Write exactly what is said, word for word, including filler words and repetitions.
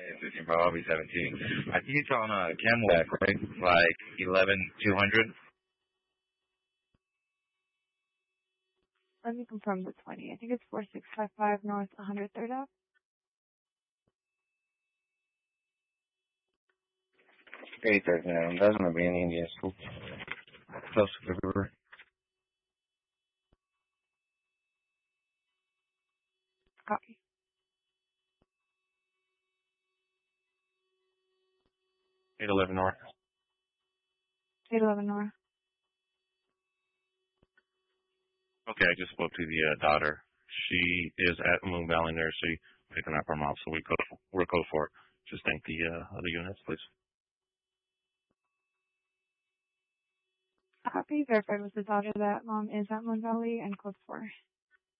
fifteen, probably seventeen. I think it's on uh, Camelback, right? Like eleven two hundred. Let me confirm the twenty. I think it's four six five five North one hundred third Ave. Great, there's no, there's going to be any Indian school. Close to the river. Copy. eight eleven North. eight eleven North. Okay, I just spoke to the uh, daughter. She is at Moon Valley Nursery picking up her mom, so we code, we're code for it. Just thank the uh, other units, please. Copy. Verified with the daughter that mom is at Moon Valley and code four.